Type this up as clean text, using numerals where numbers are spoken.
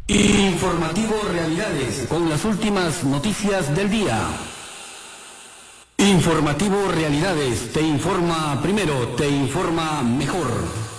Informativo Realidades, con las últimas noticias del día. Informativo Realidades, te informa primero, te informa mejor.